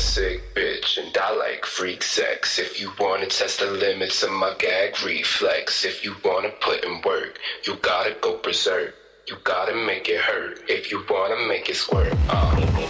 sick bitch, and I like freak sex. If you wanna test the limits of my gag reflex, if you wanna put in work, you gotta go berserk. You gotta make it hurt if you wanna make it squirt.